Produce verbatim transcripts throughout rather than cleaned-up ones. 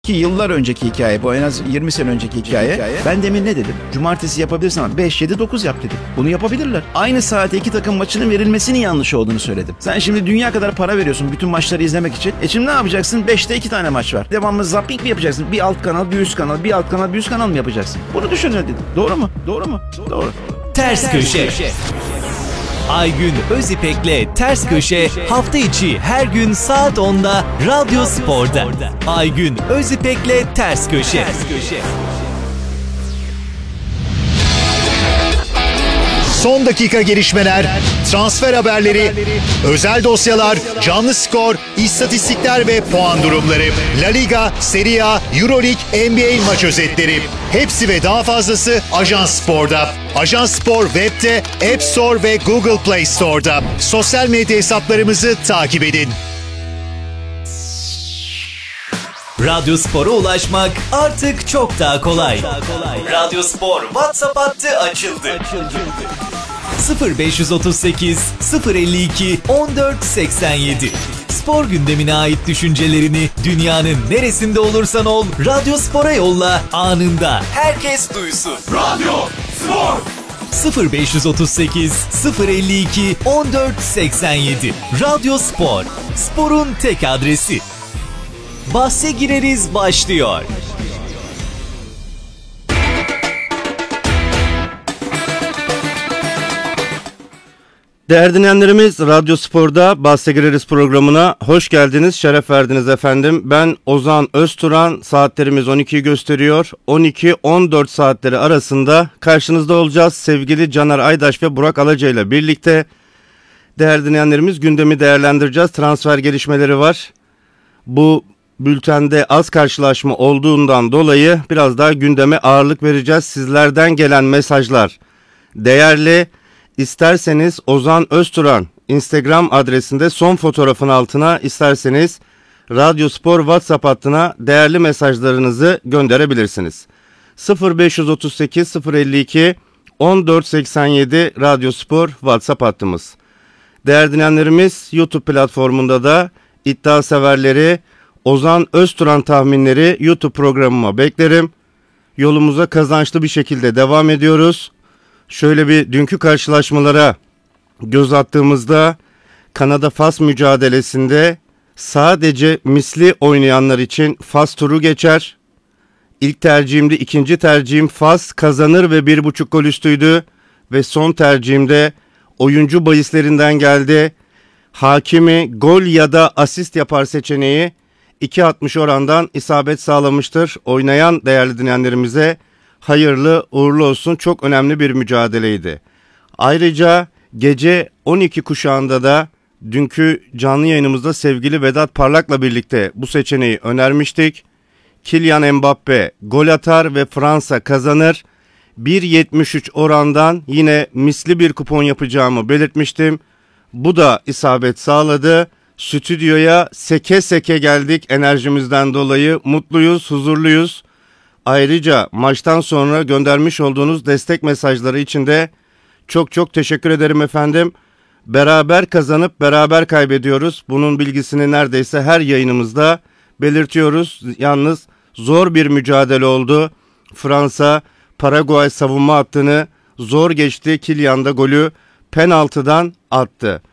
Ki yıllar önceki hikaye bu, en az yirmi sene önceki hikaye. hikaye. Ben demin ne dedim? Cumartesi yapabilirsin ama beş, yedi, dokuz yap dedim. Bunu yapabilirler. Aynı saate iki takım maçının verilmesinin yanlış olduğunu söyledim. Sen şimdi dünya kadar para veriyorsun bütün maçları izlemek için. E şimdi ne yapacaksın? beşte iki tane maç var. Devamlı zapping mi yapacaksın? Bir alt kanal, bir üst kanal, bir alt kanal, bir üst kanal mı yapacaksın? Bunu düşün dedim. Doğru mu? Doğru mu? Doğru. Ters Köşe. Aygün Özipek'le Ters Köşe hafta içi her gün saat onda Radyo Spor'da. Aygün Özipek'le Ters Köşe. Son dakika gelişmeler, transfer haberleri, özel dosyalar, canlı skor, istatistikler ve puan durumları. La Liga, Serie A, Euroleague, N B A maç özetleri. Hepsi ve daha fazlası Ajans Spor'da. Ajans Spor web'de, App Store ve Google Play Store'da. Sosyal medya hesaplarımızı takip edin. Radyo Spor'a ulaşmak artık çok daha kolay. Radyo Spor WhatsApp hattı açıldı. sıfır beş otuz sekiz sıfır elli iki on dört seksen yedi. Spor gündemine ait düşüncelerini dünyanın neresinde olursan ol Radyo Spor'a yolla, anında herkes duysun. Radyo Spor sıfır beş otuz sekiz sıfır elli iki on dört seksen yedi. Radyo Spor, sporun tek adresi. Bahse gireriz başlıyor. Değerli dinleyenlerimiz, Radyo Spor'da Bahse Gireriz programına hoş geldiniz, şeref verdiniz efendim. Ben Ozan Özturan, saatlerimiz on ikiyi gösteriyor. on iki on dört saatleri arasında karşınızda olacağız. Sevgili Caner Aydaş ve Burak Alaca ile birlikte değerli dinleyenlerimiz gündemi değerlendireceğiz. Transfer gelişmeleri var. Bu bültende az karşılaşma olduğundan dolayı biraz daha gündeme ağırlık vereceğiz. Sizlerden gelen mesajlar değerli. İsterseniz Ozan Özturan Instagram adresinde son fotoğrafın altına, isterseniz Radyo Spor WhatsApp hattına değerli mesajlarınızı gönderebilirsiniz. sıfır beş otuz sekiz sıfır elli iki on dört seksen yedi Radyo Spor WhatsApp hattımız. Değerli dinleyenlerimiz, YouTube platformunda da iddia severleri Ozan Özturan tahminleri YouTube programıma beklerim. Yolumuza kazançlı bir şekilde devam ediyoruz. Şöyle bir dünkü karşılaşmalara göz attığımızda Kanada-Fas mücadelesinde sadece misli oynayanlar için Fas turu geçer. İlk tercihimde, ikinci tercihim Fas kazanır ve bir buçuk gol üstüydü. Ve son tercihimde oyuncu bahislerinden geldi. Hakimi gol ya da asist yapar seçeneği iki altmış orandan isabet sağlamıştır. Oynayan değerli dinleyenlerimize hayırlı uğurlu olsun. Çok önemli bir mücadeleydi. Ayrıca gece on iki kuşağında da dünkü canlı yayınımızda sevgili Vedat Parlak'la birlikte bu seçeneği önermiştik. Kylian Mbappe gol atar ve Fransa kazanır. bir yetmiş üç orandan yine misli bir kupon yapacağımı belirtmiştim. Bu da isabet sağladı. Stüdyoya seke seke geldik enerjimizden dolayı. Mutluyuz, huzurluyuz. Ayrıca maçtan sonra göndermiş olduğunuz destek mesajları için de çok çok teşekkür ederim efendim. Beraber kazanıp beraber kaybediyoruz. Bunun bilgisini neredeyse her yayınımızda belirtiyoruz. Yalnız zor bir mücadele oldu. Fransa Paraguay savunma hattını zor geçti. Kylian da golü penaltıdan attı.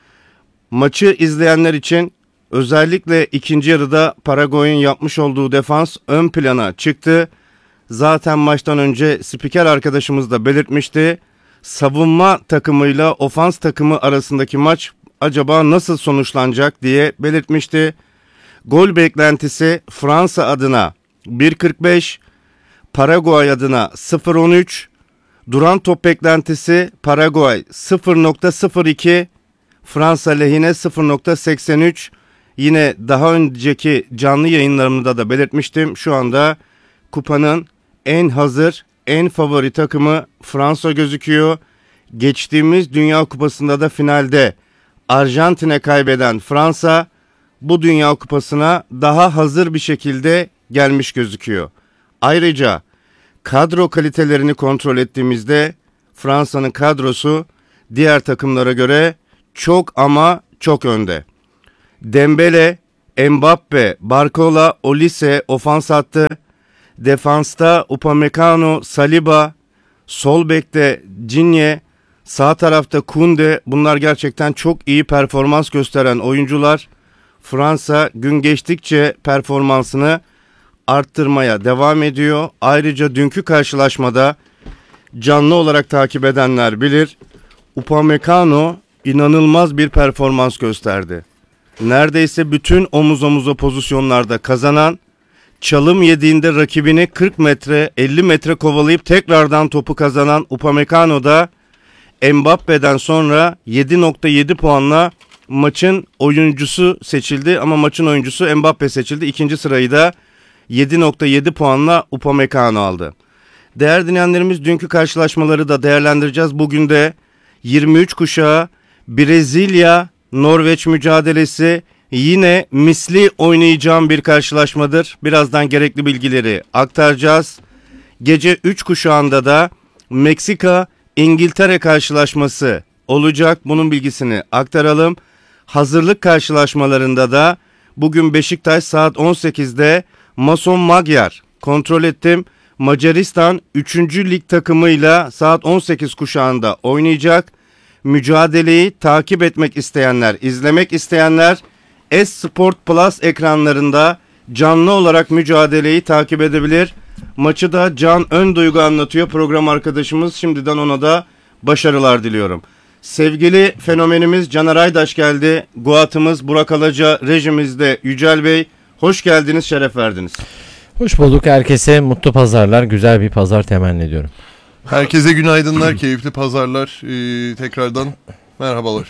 Maçı izleyenler için özellikle ikinci yarıda Paraguay'ın yapmış olduğu defans ön plana çıktı. Zaten maçtan önce spiker arkadaşımız da belirtmişti. Savunma takımıyla ofans takımı arasındaki maç acaba nasıl sonuçlanacak diye belirtmişti. Gol beklentisi Fransa adına bir kırk beş, Paraguay adına sıfır on üç, duran top beklentisi Paraguay sıfır nokta sıfır iki, Fransa lehine sıfır nokta seksen üç. Yine daha önceki canlı yayınlarımda da belirtmiştim. Şu anda kupanın en hazır, en favori takımı Fransa gözüküyor. Geçtiğimiz Dünya Kupası'nda da finalde Arjantin'e kaybeden Fransa bu Dünya Kupası'na daha hazır bir şekilde gelmiş gözüküyor. Ayrıca kadro kalitelerini kontrol ettiğimizde Fransa'nın kadrosu diğer takımlara göre çok ama çok önde. Dembele, Mbappe, Barcola, Olise ofans hattı. Defansta Upamecano, Saliba, sol bekte Cinye, sağ tarafta Kunde. Bunlar gerçekten çok iyi performans gösteren oyuncular. Fransa gün geçtikçe performansını arttırmaya devam ediyor. Ayrıca dünkü karşılaşmada canlı olarak takip edenler bilir. Upamecano inanılmaz bir performans gösterdi. Neredeyse bütün omuz omuza pozisyonlarda kazanan, çalım yediğinde rakibini kırk metre elli metre kovalayıp tekrardan topu kazanan Upamecano da Mbappe'den sonra yedi nokta yedi puanla maçın oyuncusu seçildi ama maçın oyuncusu Mbappe seçildi. İkinci sırayı da yedi nokta yedi puanla Upamecano aldı. Değerli dinleyenlerimiz, dünkü karşılaşmaları da değerlendireceğiz. Bugün de yirmi üç kuşağı Brezilya Norveç mücadelesi yine misli oynayacağım bir karşılaşmadır. Birazdan gerekli bilgileri aktaracağız. Gece üç kuşağında da Meksika İngiltere karşılaşması olacak. Bunun bilgisini aktaralım. Hazırlık karşılaşmalarında da bugün Beşiktaş saat on sekizde Mason Magyar, kontrol ettim, Macaristan üçüncü lig takımıyla saat on sekiz kuşağında oynayacak. Mücadeleyi takip etmek isteyenler, izlemek isteyenler S-Sport Plus ekranlarında canlı olarak mücadeleyi takip edebilir. Maçı da Can Önduygu anlatıyor, program arkadaşımız. Şimdiden ona da başarılar diliyorum. Sevgili fenomenimiz Caner Aydaş geldi. Guatımız Burak Alaca, rejimizde Yücel Bey. Hoş geldiniz, şeref verdiniz. Hoş bulduk. Herkese mutlu pazarlar, güzel bir pazar temenni ediyorum. Herkese günaydınlar, keyifli pazarlar. Ee, tekrardan merhabalar.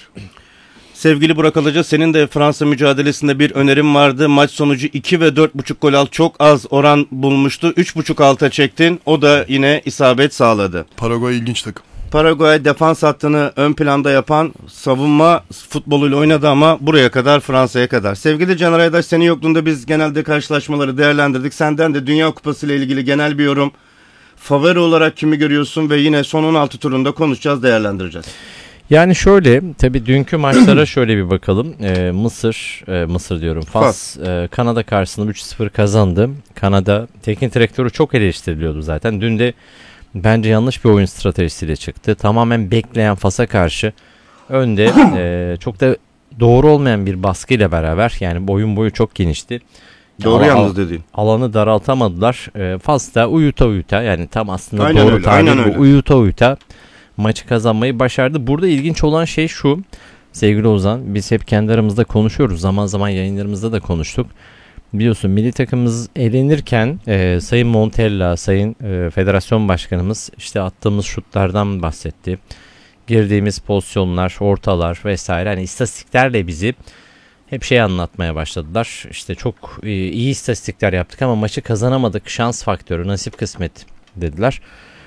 Sevgili Burak Alaca, senin de Fransa mücadelesinde bir önerim vardı. Maç sonucu iki ve dört buçuk gol alt, çok az oran bulmuştu. üç buçuk alta çektin. O da yine isabet sağladı. Paraguay ilginç takım. Paraguay defans hattını ön planda yapan, savunma futboluyla oynadı ama buraya kadar, Fransa'ya kadar. Sevgili Caner Aydaş, senin yokluğunda biz genelde karşılaşmaları değerlendirdik. Senden de Dünya Kupası ile ilgili genel bir yorum. Favori olarak kimi görüyorsun ve yine son on altı turunda konuşacağız, değerlendireceğiz. Yani şöyle, tabii dünkü maçlara şöyle bir bakalım. Ee, Mısır, e, Mısır diyorum, Fas, Fas. E, Kanada karşısında üç sıfır kazandı. Kanada teknik direktörü çok eleştiriliyordu zaten. Dün de bence yanlış bir oyun stratejisiyle çıktı. Tamamen bekleyen Fas'a karşı önde e, çok da doğru olmayan bir baskıyla beraber, yani oyun boyu çok genişti. Doğru Al- yalnız dediğin. Alanı daraltamadılar. E, Fas da uyuta uyuta, yani tam aslında Aynen doğru öyle, tabir aynen bu, öyle. uyuta uyuta maçı kazanmayı başardı. Burada ilginç olan şey şu, sevgili Ozan, biz hep kendi aramızda konuşuyoruz. Zaman zaman yayınlarımızda da konuştuk. Biliyorsun milli takımımız elenirken e, Sayın Montella, Sayın e, Federasyon Başkanımız işte attığımız şutlardan bahsetti. Girdiğimiz pozisyonlar, ortalar vesaire, hani istatistiklerle bizi hep şey anlatmaya başladılar. İşte çok e, iyi istatistikler yaptık ama maçı kazanamadık. Şans faktörü, nasip kısmet dediler.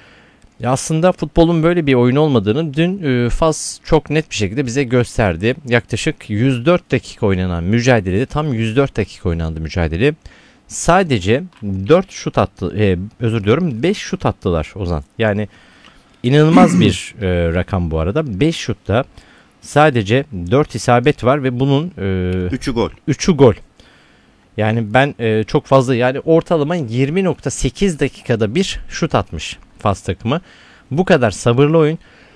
Ya aslında futbolun böyle bir oyun olmadığını dün e, Fas çok net bir şekilde bize gösterdi. Yaklaşık yüz dört dakika oynanan mücadelede, tam yüz dört dakika oynandı mücadele. Sadece dört şut attı, e, özür diliyorum beş şut attılar Ozan. Yani inanılmaz bir e, rakam bu arada. beş şutta sadece dört isabet var ve bunun e, Üçü gol. üçü gol. Yani ben e, çok fazla, yani ortalama yirmi nokta sekiz dakikada bir şut atmış Fas takımı. Bu kadar sabırlı oyun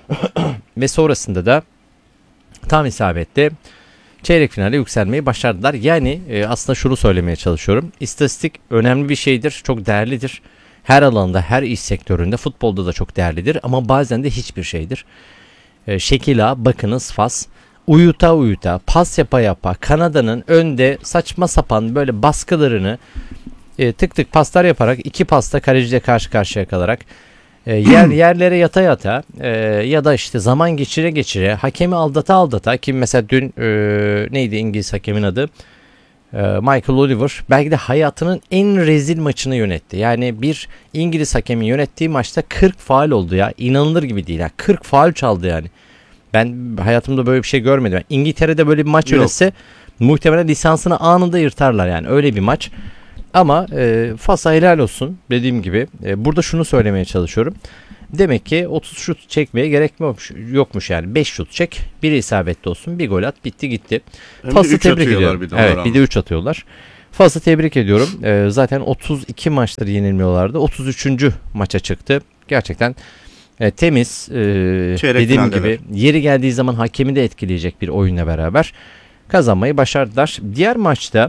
ve sonrasında da tam isabette çeyrek finale yükselmeyi başardılar. Yani e, aslında şunu söylemeye çalışıyorum. İstatistik önemli bir şeydir, çok değerlidir. Her alanda, her iş sektöründe, futbolda da çok değerlidir ama bazen de hiçbir şeydir. E, şekil A, bakınız Fas. Uyuta uyuta, pas yapa yapa, Kanada'nın önde saçma sapan böyle baskılarını e, tık tık paslar yaparak, iki pasta kaleciyle karşı karşıya kalarak e, yer yerlere yata yata e, ya da işte zaman geçire geçire, hakemi aldata aldata, ki mesela dün e, neydi İngiliz hakemin adı? E, Michael Oliver belki de hayatının en rezil maçını yönetti. Yani bir İngiliz hakemin yönettiği maçta kırk faul oldu ya. İnanılır gibi değil ya. kırk faul çaldı yani. Ben hayatımda böyle bir şey görmedim. Yani İngiltere'de böyle bir maç yönetse muhtemelen lisansını anında yırtarlar, yani öyle bir maç. Ama e, Fas'a helal olsun dediğim gibi. E, burada şunu söylemeye çalışıyorum. Demek ki otuz şut çekmeye gerek yokmuş, yokmuş yani. beş şut çek, biri isabetli olsun, bir gol at, bitti gitti. Hem de Fas'ı üç tebrik atıyorlar ediyorum. bir de ona Evet, rağmen. bir de üç atıyorlar. Fas'ı tebrik ediyorum. Ee, zaten otuz iki maçları yenilmiyorlardı. otuz üçüncü maça çıktı. Gerçekten e, temiz, e, Çeyrek dediğim finaldeler. gibi yeri geldiği zaman hakemi de etkileyecek bir oyunla beraber kazanmayı başardılar. Diğer maçta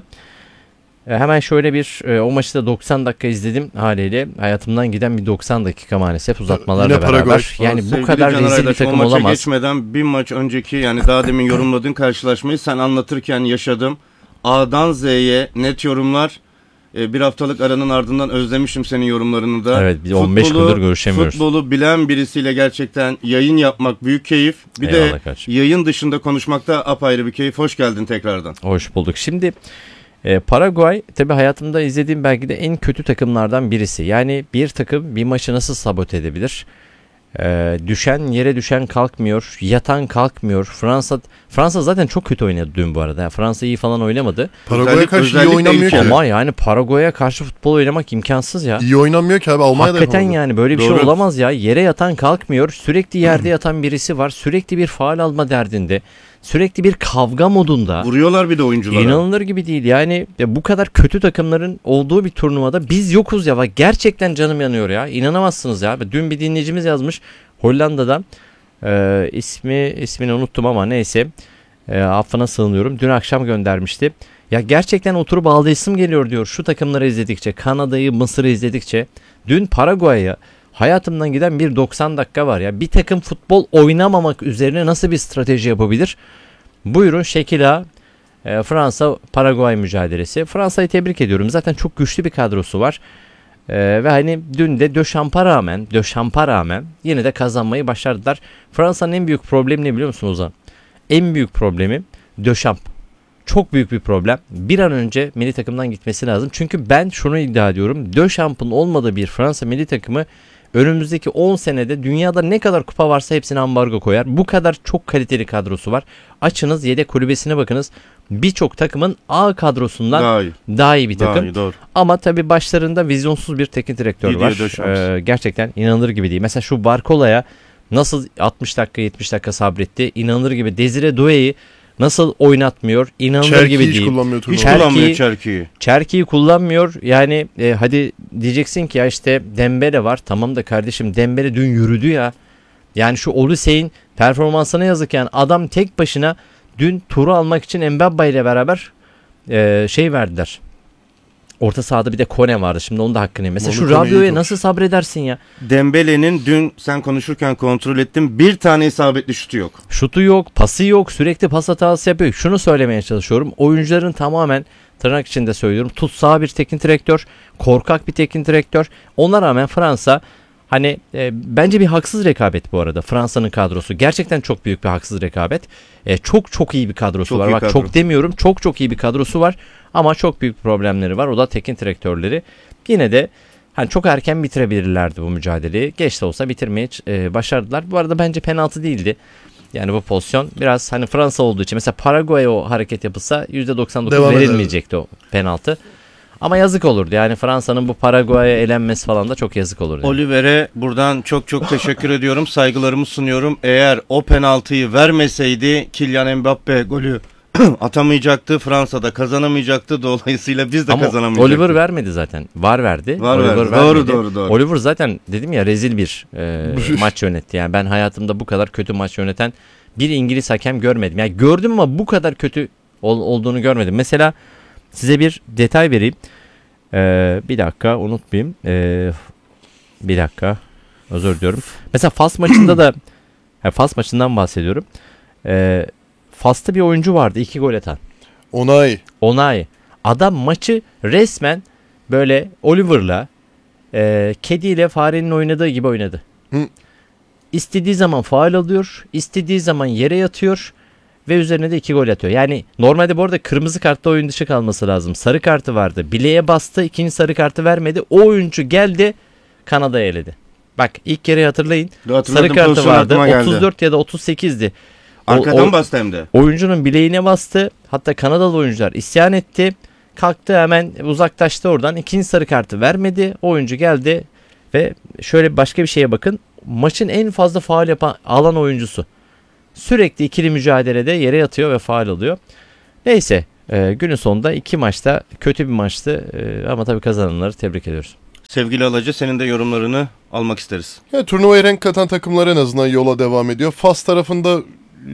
e, hemen şöyle bir e, o maçı da doksan dakika izledim haliyle. Hayatımdan giden bir doksan dakika maalesef uzatmalarla Yine Paraguay. beraber. Yani bu Sevgili kadar Can rezil bir Aydaş, o takım maça olamaz. geçmeden bir maç önceki yani daha demin yorumladığın karşılaşmayı sen anlatırken yaşadım. A'dan Z'ye net yorumlar. Ee, Bir haftalık aranın ardından özlemişim senin yorumlarını da. Evet, bir on beş Futbolu- gündür görüşemiyoruz. Futbolu bilen birisiyle gerçekten yayın yapmak büyük keyif. Bir Eyvallah de kardeşim. yayın dışında konuşmak da apayrı bir keyif. Hoş geldin tekrardan. Hoş bulduk. Şimdi e, Paraguay tabii hayatımda izlediğim belki de en kötü takımlardan birisi. Yani bir takım bir maçı nasıl sabote edebilir? E, düşen yere düşen kalkmıyor, yatan kalkmıyor. Fransa Fransa zaten çok kötü oynadı dün bu arada. Yani Fransa iyi falan oynamadı. Paraguay'a Özellikle- karşı iyi özellikle oynanmıyor ki. ilk- Ama yani Paraguay'a karşı futbol oynamak imkansız ya. İyi oynanmıyor ki abi. Almanya'da Hakikaten yapamadı. yani böyle bir Doğru. şey olamaz ya. Yere yatan kalkmıyor. Sürekli yerde yatan birisi var. Sürekli bir faul alma derdinde. Sürekli bir kavga modunda. Vuruyorlar bir de oyunculara. İnanılır gibi değil. Yani ya bu kadar kötü takımların olduğu bir turnuvada biz yokuz ya. Bak gerçekten canım yanıyor ya. İnanamazsınız ya. Dün bir dinleyicimiz yazmış Hollanda'dan. Ee, ismi ismini unuttum ama neyse. Ee, affına sığınıyorum. Dün akşam göndermişti. Ya gerçekten oturup ağlayasım geliyor diyor. Şu takımları izledikçe, Kanada'yı, Mısır'ı izledikçe. Dün Paraguay'a hayatımdan giden bir doksan dakika var ya. Bir takım futbol oynamamak üzerine nasıl bir strateji yapabilir? Buyurun şekil A. E, Fransa Paraguay mücadelesi. Fransa'yı tebrik ediyorum. Zaten çok güçlü bir kadrosu var. E, ve hani dün de Döşamp'a rağmen, Döşamp'a rağmen yine de kazanmayı başardılar. Fransa'nın en büyük problemi ne biliyor musun Ozan? En büyük problemi Döşamp. Çok büyük bir problem. Bir an önce milli takımdan gitmesi lazım. Çünkü ben şunu iddia ediyorum. Döşamp'ın olmadığı bir Fransa milli takımı önümüzdeki on senede dünyada ne kadar kupa varsa hepsine ambargo koyar. Bu kadar çok kaliteli kadrosu var. Açınız yedek kulübesine bakınız. Birçok takımın A kadrosundan Daha iyi. daha iyi bir Daha takım. iyi, doğru. Ama tabii başlarında vizyonsuz bir teknik direktör Didier var. Deschamps. Ee, gerçekten inanılır gibi değil. Mesela şu Barcola'ya nasıl altmış dakika yetmiş dakika sabretti. İnanılır gibi. Desire Doué'yi nasıl oynatmıyor. İnanılır Çerki gibi hiç değil. kullanmıyor Hiç turnuvada. Çerki- kullanmıyor Çerki'yi. Çerki'yi kullanmıyor. Yani e, hadi diyeceksin ki ya işte Dembele var. Tamam da kardeşim Dembele dün yürüdü ya. Yani şu Olisey'in performansına yazık yani. Adam tek başına dün turu almak için Mbappe ile beraber e, şey verdiler. Orta sahada bir de Kone vardı. Şimdi onun da hakkını yiyeyim. Mesela Onu şu Kone'yi Rabiot'ya çok- nasıl sabredersin ya? Dembele'nin dün sen konuşurken kontrol ettim. Bir tane isabetli şutu yok. Şutu yok, pası yok, sürekli pas hatası yapıyor. Şunu söylemeye çalışıyorum. Oyuncuların tamamen tırnak içinde söylüyorum. Tutsağı bir teknik direktör, korkak bir teknik direktör. Ona rağmen Fransa hani e, bence bir haksız rekabet bu arada. Fransa'nın kadrosu gerçekten çok büyük bir haksız rekabet. E, çok çok iyi bir kadrosu Çok var. iyi Bak kadro. çok demiyorum. Çok çok iyi bir kadrosu var ama çok büyük problemleri var. O da teknik direktörleri. Yine de hani çok erken bitirebilirlerdi bu mücadeleyi. Geç de olsa bitirmeyi e, başardılar. Bu arada bence penaltı değildi. Yani bu pozisyon biraz hani Fransa olduğu için mesela Paraguay'a o hareket yapılsa yüzde doksan dokuz Devam verilmeyecekti o penaltı. Ama yazık olurdu. Yani Fransa'nın bu Paraguay'a elenmesi falan da çok yazık olurdu. Oliver'e buradan çok çok teşekkür ediyorum. Saygılarımı sunuyorum. Eğer o penaltıyı vermeseydi Kylian Mbappe golü atamayacaktı. Fransa'da kazanamayacaktı. Dolayısıyla biz de Ama kazanamayacaktık. Oliver vermedi zaten. VAR verdi. VAR Oliver verdi. vermedi. Doğru, doğru, doğru. Oliver zaten dedim ya rezil bir e, maç yönetti. Yani ben hayatımda bu kadar kötü maç yöneten bir İngiliz hakem görmedim. Yani gördüm ama bu kadar kötü ol, olduğunu görmedim. Mesela size bir detay vereyim. Ee, bir dakika unutmayayım. Ee, bir dakika. Özür diliyorum. Mesela Fas maçında da ha, Fas maçından bahsediyorum. Ee, Fas'ta bir oyuncu vardı. iki gol atan. Onay. Onay. Adam maçı resmen böyle Oliver'la e, kediyle farenin oynadığı gibi oynadı. Hı. İstediği zaman faul alıyor. İstediği zaman yere yatıyor. Ve üzerine de iki gol atıyor. Yani normalde bu arada kırmızı kartta oyun dışı kalması lazım. Sarı kartı vardı. Bileğe bastı. İkinci sarı kartı vermedi. O oyuncu geldi. Kanada'yı eledi. Bak ilk kere hatırlayın. Hatırladım, Sarı kartı pozisyon vardı. aklıma geldi. otuz dört ya da otuz sekizdi. O- Arkadan o- bastı hem de. Oyuncunun bileğine bastı. Hatta Kanadalı oyuncular isyan etti. Kalktı hemen uzaklaştı oradan. İkinci sarı kartı vermedi. O oyuncu geldi ve şöyle başka bir şeye bakın. maçın en fazla faul yapan alan oyuncusu. Sürekli ikili mücadelede yere yatıyor ve faul alıyor. Neyse e, günün sonunda iki maçta kötü bir maçtı e, ama tabii kazananları tebrik ediyoruz. Sevgili Alacı, senin de yorumlarını almak isteriz. Ya, turnuvaya renk katan takımlar en azından yola devam ediyor. Fas tarafında e,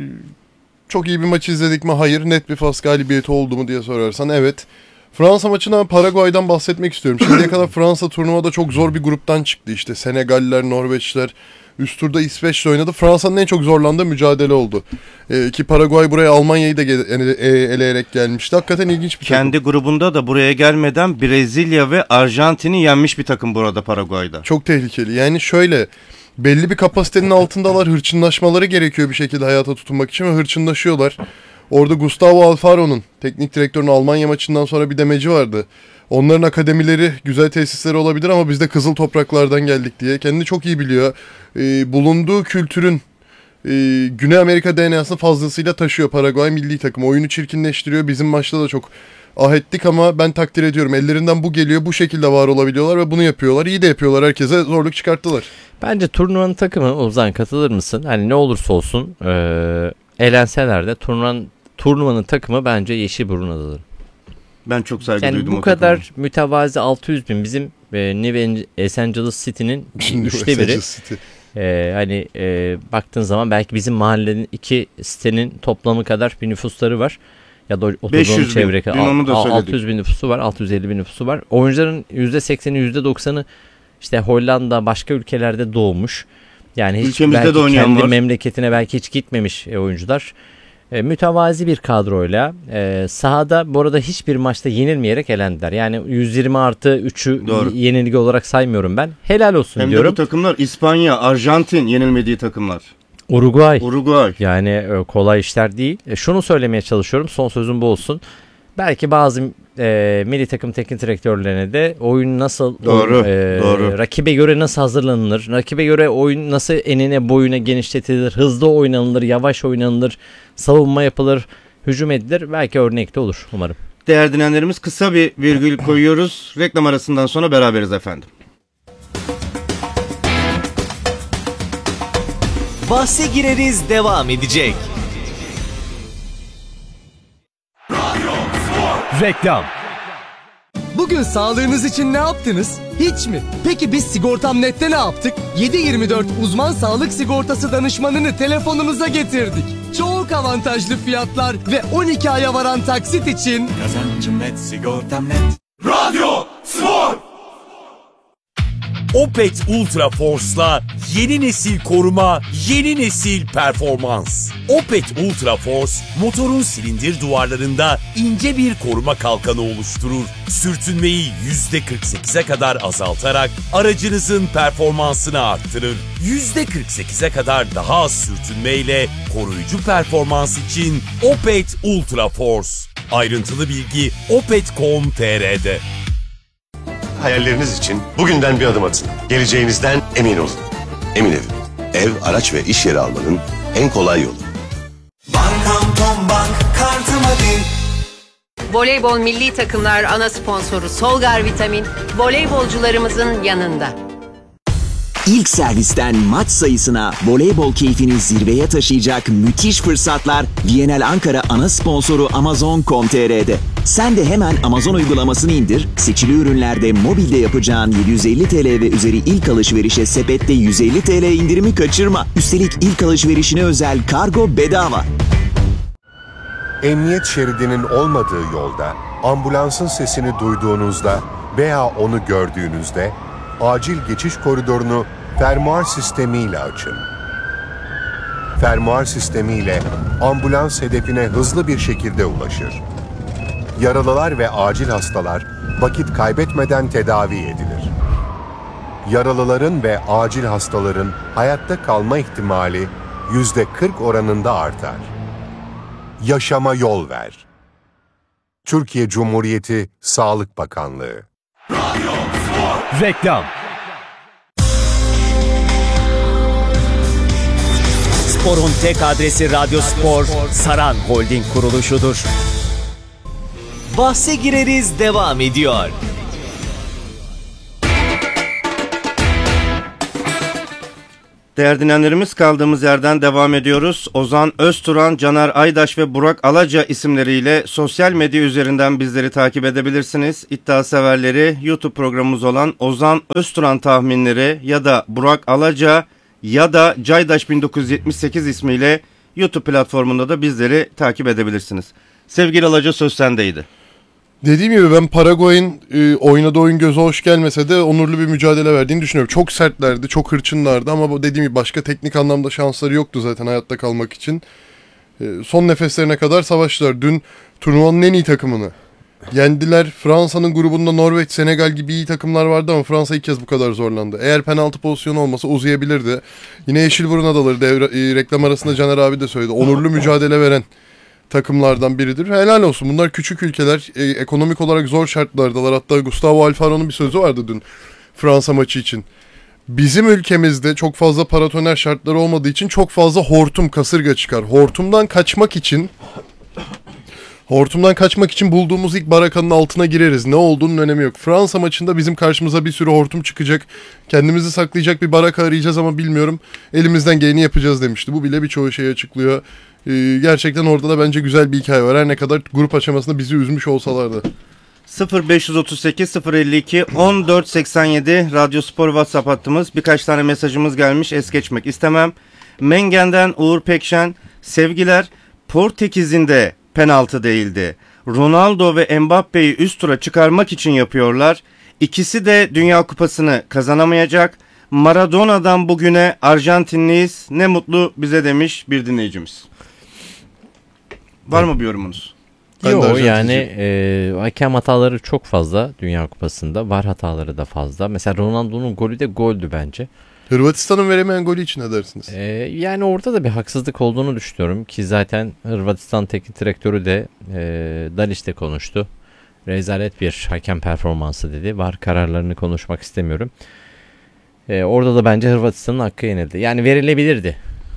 çok iyi bir maç izledik mi? Hayır. Net bir Fas galibiyeti oldu mu diye sorarsan evet. Fransa maçından, Paraguay'dan bahsetmek istiyorum. Şimdiye kadar Fransa turnuvada çok zor bir gruptan çıktı. İşte Senegaller, Norveçler, üst turda İsveç'le oynadı. Fransa'nın en çok zorlandığı mücadele oldu. Ee, ki Paraguay buraya Almanya'yı da gel- ele- e- eleyerek gelmişti. Hakikaten ilginç bir Kendi takım. grubunda da buraya gelmeden Brezilya ve Arjantin'i yenmiş bir takım burada Paraguay'da. Çok tehlikeli. Yani şöyle, belli bir kapasitenin altındalar. Hırçınlaşmaları gerekiyor bir şekilde hayata tutunmak için ve hırçınlaşıyorlar. Orada Gustavo Alfaro'nun, teknik direktörün Almanya maçından sonra bir demeci vardı. Onların akademileri, güzel tesisleri olabilir ama biz de kızıl topraklardan geldik diye. Kendini çok iyi biliyor. Ee, bulunduğu kültürün e, Güney Amerika D N A'sını fazlasıyla taşıyor Paraguay milli takımı. Oyunu çirkinleştiriyor. Bizim maçta da çok ah ettik ama ben takdir ediyorum. Ellerinden bu geliyor. Bu şekilde var olabiliyorlar ve bunu yapıyorlar. İyi de yapıyorlar. Herkese zorluk çıkarttılar. Bence turnuvanın takımı, Ozan katılır mısın? Hani ne olursa olsun e, elenseler de turnuvanın, turnuvanın takımı bence Yeşilburun adaları. Ben çok saygı Yani duydum bu o kadar takıma. mütevazi altı yüz bin bizim e, New Angeles City'nin üçte biri. City. E, hani e, baktığın zaman belki bizim mahallenin iki sitenin toplamı kadar bir nüfusları var. Ya da beş otonom yüz bin. çevre Dün onu da söyledik. altı yüz bin nüfusu var, altı yüz elli bin nüfusu var. Oyuncuların yüzde sekseni yüzde doksanı işte Hollanda, başka ülkelerde doğmuş. Yani hiç Ülkemizde belki de oynayan kendi var. memleketine belki hiç gitmemiş e, oyuncular. E, mütevazi bir kadroyla e, sahada bu arada hiçbir maçta yenilmeyerek elendiler. Yani yüz yirmi artı üçü Doğru. yenilgi olarak saymıyorum ben. Helal olsun Hem diyorum. de bu takımlar İspanya, Arjantin yenilmediği takımlar. Uruguay. Uruguay. Yani e, kolay işler değil. E, şunu söylemeye çalışıyorum. Son sözüm bu olsun. Belki bazı e, milli takım teknik direktörlerine de oyun nasıl Doğru, e, doğru. rakibe göre nasıl hazırlanılır, rakibe göre oyun nasıl enine boyuna genişletilir, hızlı oynanılır, yavaş oynanılır, savunma yapılır, hücum edilir. Belki örnekte olur umarım. Değerli dinleyenlerimiz, kısa bir virgül koyuyoruz. Reklam arasından sonra beraberiz efendim. Bahse gireriz devam edecek. Reklam. Bugün sağlığınız için ne yaptınız? Hiç mi? Peki biz Sigortam Net'te ne yaptık? yedi yirmi dört uzman sağlık sigortası danışmanını telefonunuza getirdik. Çok avantajlı fiyatlar ve on iki aya varan taksit için Kazancım net, sigortam net. Radyo Spor! Opet Ultra Force'la yeni nesil koruma, yeni nesil performans. Opet Ultra Force, motorun silindir duvarlarında ince bir koruma kalkanı oluşturur. Sürtünmeyi yüzde kırk sekize kadar azaltarak aracınızın performansını arttırır. yüzde kırk sekize kadar daha az sürtünmeyle koruyucu performans için Opet Ultra Force. Ayrıntılı bilgi opet nokta com nokta tr'de. Hayalleriniz için bugünden bir adım atın. Geleceğinizden emin olun. Emin Ev. Ev, araç ve iş yeri almanın en kolay yolu. Bankam Tom Bank kartım hadi. Voleybol milli takımlar ana sponsoru Solgar Vitamin, voleybolcularımızın yanında. İlk servisten maç sayısına voleybol keyfini zirveye taşıyacak müthiş fırsatlar V N L Ankara ana sponsoru Amazon nokta com nokta tr'de. Sen de hemen Amazon uygulamasını indir, seçili ürünlerde mobilde yapacağın yedi yüz elli TL ve üzeri ilk alışverişe sepette yüz elli TL indirimi kaçırma. Üstelik ilk alışverişine özel kargo bedava. Emniyet şeridinin olmadığı yolda, ambulansın sesini duyduğunuzda veya onu gördüğünüzde acil geçiş koridorunu fermuar sistemiyle açın. Fermuar sistemiyle ambulans hedefine hızlı bir şekilde ulaşır. Yaralılar ve acil hastalar vakit kaybetmeden tedavi edilir. Yaralıların ve acil hastaların hayatta kalma ihtimali yüzde kırk oranında artar. Yaşama yol ver. Türkiye Cumhuriyeti Sağlık Bakanlığı. reklam. Spor'un tek adresi Radyo Spor, Saran Holding kuruluşudur. Bahse gireriz devam ediyor. Değerli dinleyenlerimiz, kaldığımız yerden devam ediyoruz. Ozan Özturan, Caner Aydaş ve Burak Alaca isimleriyle sosyal medya üzerinden bizleri takip edebilirsiniz. İddia severleri YouTube programımız olan Ozan Özturan tahminleri ya da Burak Alaca ya da Caydaş bin dokuz yüz yetmiş sekiz ismiyle YouTube platformunda da bizleri takip edebilirsiniz. Sevgili Alaca, söz sendeydi. Dediğim gibi ben Paraguay'ın e, oynadığı oyun göze hoş gelmese de onurlu bir mücadele verdiğini düşünüyorum. Çok sertlerdi, çok hırçınlardı ama bu dediğim gibi başka teknik anlamda şansları yoktu zaten hayatta kalmak için. E, son nefeslerine kadar savaştılar. Dün turnuvanın en iyi takımını yendiler. Fransa'nın grubunda Norveç, Senegal gibi iyi takımlar vardı ama Fransa ilk kez bu kadar zorlandı. Eğer penaltı pozisyonu olmasa uzayabilirdi. Yine Yeşilburun adaları devre, e, reklam arasında Caner abi de söyledi. Onurlu mücadele veren takımlardan biridir. Helal olsun. Bunlar küçük ülkeler. E, ekonomik olarak zor şartlardalar. Hatta Gustavo Alfaro'nun bir sözü vardı dün Fransa maçı için. Bizim ülkemizde çok fazla paratoner şartları olmadığı için çok fazla hortum, kasırga çıkar. Hortumdan kaçmak için Hortumdan kaçmak için bulduğumuz ilk barakanın altına gireriz. Ne olduğunun önemi yok. Fransa maçında bizim karşımıza bir sürü hortum çıkacak. Kendimizi saklayacak bir baraka arayacağız ama bilmiyorum. Elimizden geleni yapacağız demişti. Bu bile birçoğu şeyi açıklıyor. Ee, gerçekten orada da bence güzel bir hikaye var. Her ne kadar grup aşamasında bizi üzmüş olsalar da. sıfır beş otuz sekiz sıfır elli iki on dört seksen yedi Radyo Spor WhatsApp hattımız. Birkaç tane mesajımız gelmiş. Es geçmek istemem. Mengen'den Uğur Pekşen. Sevgiler, Portekiz'in de penaltı değildi. Ronaldo ve Mbappe'yi üst tura çıkarmak için yapıyorlar. İkisi de Dünya Kupası'nı kazanamayacak. Maradona'dan bugüne Arjantinliyiz. Ne mutlu bize demiş bir dinleyicimiz. Var mı bir yorumunuz? Yok yani e, hakem hataları çok fazla Dünya Kupası'nda. V A R hataları da fazla. Mesela Ronaldo'nun golü de goldü bence. Hırvatistan'ın veremeyen golü için ne dersiniz? Ee, yani orada da bir haksızlık olduğunu düşünüyorum ki zaten Hırvatistan teknik direktörü de e, Daliç'te konuştu. Rezalet bir hakem performansı dedi. V A R kararlarını konuşmak istemiyorum. Ee, orada da bence Hırvatistan'ın hakkı yenildi. Yani verilebilirdi.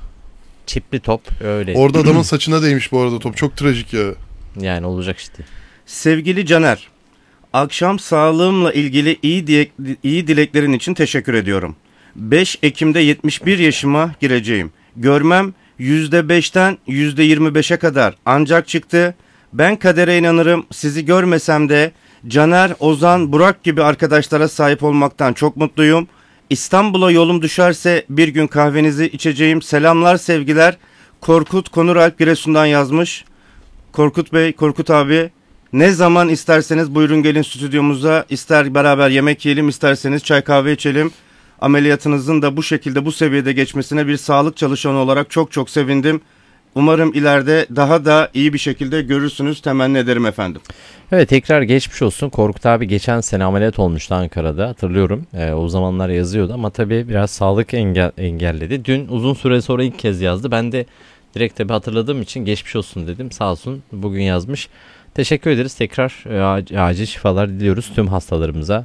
Çipli top öyle. Orada adamın saçına değmiş bu arada top. Çok trajik ya. Yani olacak işte. Sevgili Caner, akşam sağlığımla ilgili iyi, diye, iyi dileklerin için teşekkür ediyorum. beş Ekim'de yetmiş bir yaşıma gireceğim. Görmem yüzde beşten yüzde yirmi beşe kadar ancak çıktı. Ben kadere inanırım, sizi görmesem de Caner, Ozan, Burak gibi arkadaşlara sahip olmaktan çok mutluyum. İstanbul'a yolum düşerse bir gün kahvenizi içeceğim. Selamlar, sevgiler. Korkut Konuralp Giresun'dan yazmış. Korkut Bey, Korkut abi, ne zaman isterseniz buyurun gelin stüdyomuza. İster beraber yemek yiyelim, isterseniz çay kahve içelim. Ameliyatınızın da bu şekilde bu seviyede geçmesine bir sağlık çalışanı olarak çok çok sevindim. Umarım ileride daha da iyi bir şekilde görürsünüz, temenni ederim efendim. Evet, tekrar geçmiş olsun. Korkut abi geçen sene ameliyat olmuştu Ankara'da, hatırlıyorum. Ee, o zamanlar yazıyordu ama tabii biraz sağlık engel, engelledi. Dün uzun süre sonra ilk kez yazdı. Ben de direkt tabii hatırladığım için geçmiş olsun dedim. Sağ olsun, bugün yazmış. Teşekkür ederiz. Tekrar e, acil şifalar diliyoruz tüm hastalarımıza.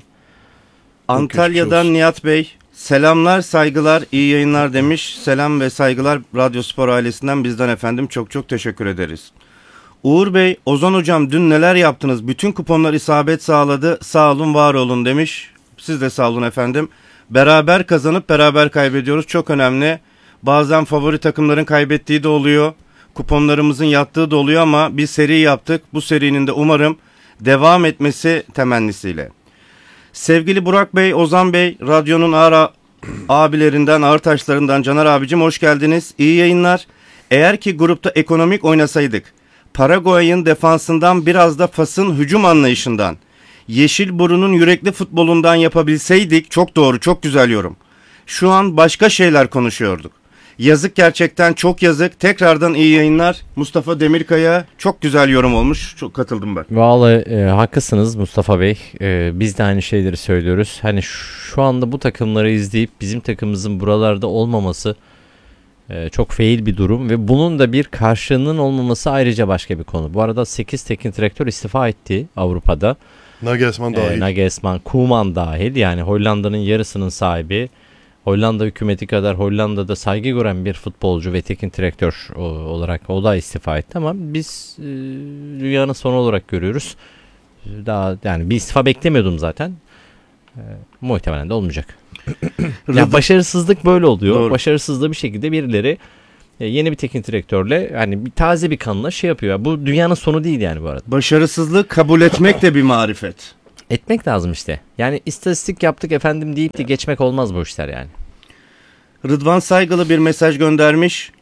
Antalya'dan Nihat Bey, selamlar, saygılar, iyi yayınlar demiş. Selam ve saygılar Radyo Spor ailesinden bizden efendim. Çok çok teşekkür ederiz. Uğur Bey, Ozan hocam dün neler yaptınız? Bütün kuponlar isabet sağladı. Sağ olun, var olun demiş. Siz de sağ olun efendim. Beraber kazanıp beraber kaybediyoruz. Çok önemli. Bazen favori takımların kaybettiği de oluyor. Kuponlarımızın yattığı da oluyor ama bir seri yaptık. Bu serinin de umarım devam etmesi temennisiyle. Sevgili Burak Bey, Ozan Bey, radyonun ağır abilerinden, ağır taşlarından Caner abicim hoş geldiniz. İyi yayınlar. Eğer ki grupta ekonomik oynasaydık, Paraguay'ın defansından biraz da Fas'ın hücum anlayışından, Yeşilburun'un yürekli futbolundan yapabilseydik, çok doğru, çok güzel yorum. Şu an başka şeyler konuşuyorduk. Yazık, gerçekten çok yazık. Tekrardan iyi yayınlar. Mustafa Demirkaya, çok güzel yorum olmuş. Çok katıldım ben. Vallahi e, haklısınız Mustafa Bey. E, biz de aynı şeyleri söylüyoruz. Hani şu anda bu takımları izleyip bizim takımımızın buralarda olmaması e, çok fail bir durum ve bunun da bir karşılığının olmaması ayrıca başka bir konu. Bu arada sekiz teknik direktör istifa etti Avrupa'da. Nagelsmann dahil. E, Nagelsmann, Koeman dahil, yani Hollanda'nın yarısının sahibi. Hollanda hükümeti kadar Hollanda'da saygı gören bir futbolcu ve teknik direktör olarak o da istifa etti ama biz e, dünyanın sonu olarak görüyoruz. Daha yani bir istifa beklemiyordum zaten. E, muhtemelen de olmayacak. Ya başarısızlık böyle oluyor. Doğru. Başarısızlığı bir şekilde birileri e, yeni bir teknik direktörle hani bir taze bir kanla şey yapıyor. Bu dünyanın sonu değil yani bu arada. Başarısızlığı kabul etmek de bir marifet. Etmek lazım işte. Yani istatistik yaptık efendim deyip de geçmek olmaz bu işler yani. Rıdvan Saygılı bir mesaj göndermiş.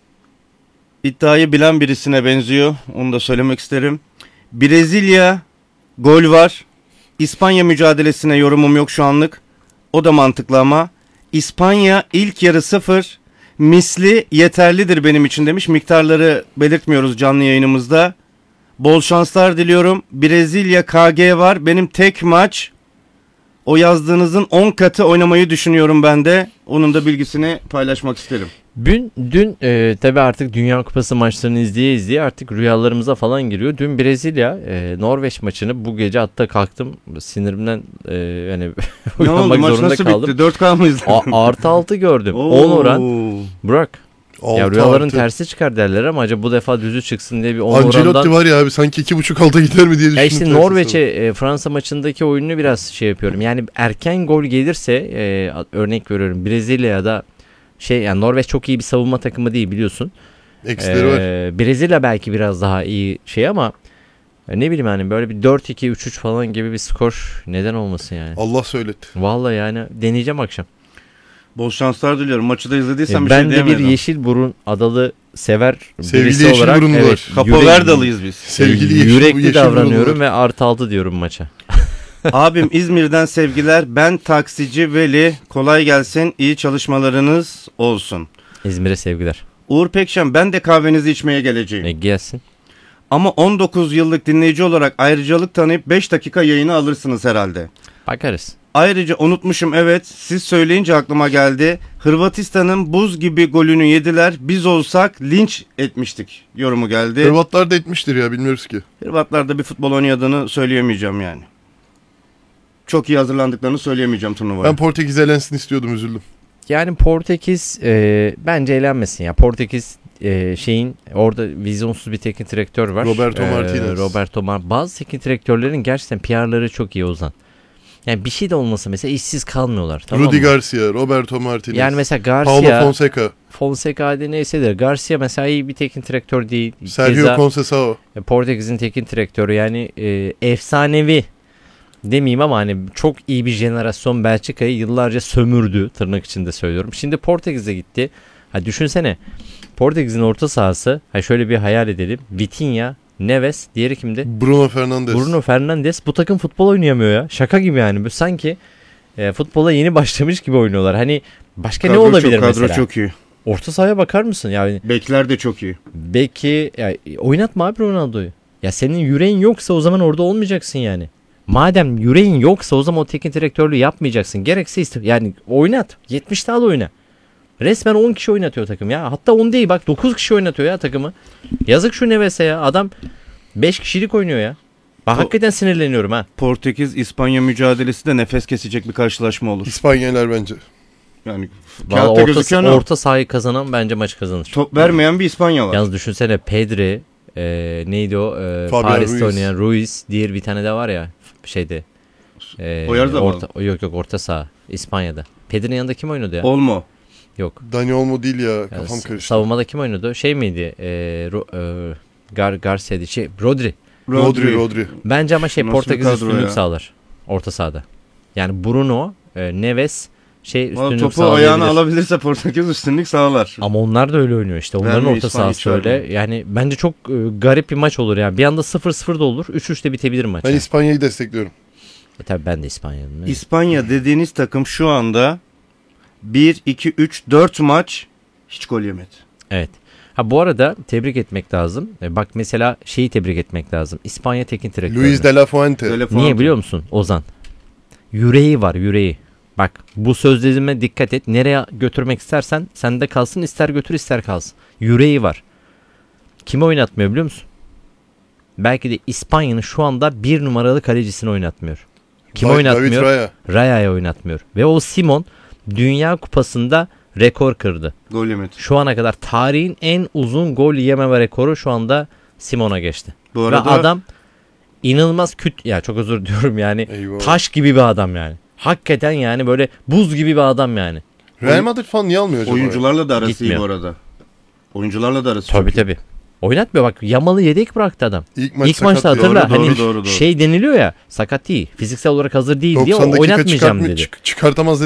İddiayı bilen birisine benziyor. Onu da söylemek isterim. Brezilya gol var. İspanya mücadelesine yorumum yok şu anlık. O da mantıklı ama. İspanya ilk yarı sıfır. Misli yeterlidir benim için demiş. Miktarları belirtmiyoruz canlı yayınımızda. Bol şanslar diliyorum. Brezilya K G var. Benim tek maç. O yazdığınızın on katı oynamayı düşünüyorum ben de. Onun da bilgisini paylaşmak isterim. Dün, dün e, tabii artık Dünya Kupası maçlarını izleye izleye artık rüyalarımıza falan giriyor. Dün Brezilya e, Norveç maçını bu gece hatta kalktım sinirimden e, yani Ne oldu, uyanmak maç zorunda nasıl kaldım. bitti? dört K mı izledin? A- artı altı gördüm. Oo. on oran. Burak. Ya Altı rüyaların artı. tersi çıkar derler ama acaba bu defa düzü çıksın diye bir on Ancelotti orandan. var ya abi sanki iki buçuk alta gider mi diye düşündüm. Ya işte tersi Norveç'e e, Fransa maçındaki oyununu biraz şey yapıyorum. Yani erken gol gelirse e, örnek veriyorum Brezilya'da şey yani Norveç çok iyi bir savunma takımı değil biliyorsun. Eksileri var. Brezilya belki biraz daha iyi şey ama e, ne bileyim hani böyle bir dört iki üç üç falan gibi bir skor neden olmasın yani. Allah söyletti. Vallahi yani deneyeceğim akşam. Bol şanslar diliyorum. Maçı da izlediysen E, bir ben şey de diyemedim. bir yeşil burun adalı sever Sevgili birisi yeşil olarak burunlular. evet, Kapoverdalıyız biz. Sevgili e, yeşil- yürekli yeşil davranıyorum burunlular. ve artı altı diyorum maça. Abim İzmir'den sevgiler. Ben taksici Veli. Kolay gelsin. İyi çalışmalarınız olsun. İzmir'e sevgiler. Uğur Pekşen, ben de kahvenizi içmeye geleceğim. E, gelsin. Ama on dokuz yıllık dinleyici olarak ayrıcalık tanıyıp beş dakika yayını alırsınız herhalde. Bakarız. Ayrıca unutmuşum, evet, siz söyleyince aklıma geldi. Hırvatistan'ın buz gibi golünü yediler. Biz olsak linç etmiştik yorumu geldi. Hırvatlar da etmiştir ya bilmiyoruz ki. Hırvatlar da bir futbol oynadığını söyleyemeyeceğim yani. Çok iyi hazırlandıklarını söyleyemeyeceğim turnuvaya. Ben Portekiz elensin istiyordum, üzüldüm. Yani Portekiz e, bence eğlenmesin ya. Portekiz e, şeyin orada vizyonsuz bir teknik direktör var. Roberto E, Martinez. Roberto Mar Bazı teknik direktörlerin gerçekten P R'ları çok iyi Ozan. Yani bir şey de olmasa mesela işsiz kalmıyorlar. Tamam Rudy mı? Garcia, Roberto Martinez. Yani mesela Paulo Garcia, Fonseca, Fonseca hadi neyse de Garcia mesela iyi bir teknik direktör değil. Sergio Keza, Conceição. e, Portekiz'in teknik direktörü yani e, efsanevi demeyeyim ama hani çok iyi bir jenerasyon Belçika'yı yıllarca sömürdü, tırnak içinde söylüyorum. Şimdi Portekiz'e gitti. Ha düşünsene. Portekiz'in orta sahası, ha şöyle bir hayal edelim. Vitinha, Neves, diğeri kimdi? Bruno Fernandes. Bruno Fernandes. Bu takım futbol oynayamıyor ya. Şaka gibi yani. Bu sanki e, futbola yeni başlamış gibi oynuyorlar. Hani başka Kadro ne olabilir çok, kadro mesela? çok iyi. Orta sahaya bakar mısın? Yani Bekler de çok iyi. belki ya, oynatma abi Ronaldo'yu. Ya senin yüreğin yoksa o zaman orada olmayacaksın yani. Madem yüreğin yoksa o zaman o teknik direktörlüğü yapmayacaksın. Gerekse iste yani oynat. yetmiş daha da oyna. Resmen on kişi oynatıyor takım ya. Hatta on değil bak dokuz kişi oynatıyor ya takımı. Yazık şu Neves'e ya. Adam beş kişilik oynuyor ya. Ben Po- hakikaten sinirleniyorum ha. Portekiz-İspanya mücadelesi de nefes kesecek bir karşılaşma olur. İspanyalar bence. Yani Vallahi kağıtta orta, gözüken o. orta sahayı kazanan bence maçı kazanır. Top vermeyen bir İspanya var. Yalnız düşünsene Pedri e, neydi o? E, Fabian Paris'te Ruiz. oynayan Ruiz. Diğer bir tane de var ya şeyde. E, Oyardı da orta, Yok yok orta saha. İspanya'da. Pedri'nin yanında kim oynadı ya? Olmo. Yok. Dani Olmo değil ya, Yani kafam s- karıştı. savunmada kim oynadı? Şey miydi? E, Ro, e, Gar Garcia'ydı. Şey Rodri. Rodri, Rodri. Bence ama şey Nasıl Portekiz bir kadro üstünlük ya? sağlar. Orta sahada. Yani Bruno, e, Neves şey Vallahi üstünlük topu ayağına sağlayabilir. alabilirse Portekiz üstünlük sağlar. Ama onlar da öyle oynuyor işte. Onların Vermiyor, orta İspanya sahası hiç öyle. vermiyor. Yani bence çok e, garip bir maç olur yani. Bir anda sıfır sıfır da olur. üç üç de bitebilir maç. Ben yani. İspanya'yı destekliyorum. E tabii ben de İspanya'yım. Evet. İspanya dediğiniz takım şu anda bir, iki, üç, dört maç hiç gol yemedi. Evet. Ha bu arada tebrik etmek lazım. E, bak mesela şeyi tebrik etmek lazım. İspanya teknik direktörü. Luis de la Fuente. Öyle falan. Niye biliyor musun Ozan? Yüreği var yüreği. Bak bu sözlerime dikkat et. Nereye götürmek istersen sende kalsın, ister götür ister kalsın. Yüreği var. Kimi oynatmıyor biliyor musun? Belki de İspanya'nın şu anda bir numaralı kalecisini oynatmıyor. Kim David oynatmıyor? Raya. Raya'yı oynatmıyor. Ve o Simon Dünya Kupası'nda rekor kırdı. Gol yemedi. Şu ana kadar tarihin en uzun gol yememe rekoru şu anda Simon'a geçti. Bu Ve arada adam inanılmaz küt ya çok özür diliyorum yani Eyvah. taş gibi bir adam yani. Hakikaten yani böyle buz gibi bir adam yani. Real Madrid falan niye almıyor acaba? Oyuncularla da arası iyi Gitmiyor. bu arada. Oyuncularla da arası Tabii çok iyi. tabii. Oynatmıyor bak, Yamal'ı yedek bıraktı adam. İlk, maç İlk maçta sakat hatırla Doğru, hani doğru, doğru, doğru. şey deniliyor ya, sakat değil, fiziksel olarak hazır değil diye doksan dakika oynatmayacağım çıkartma- dedi. çık- çıkartamaz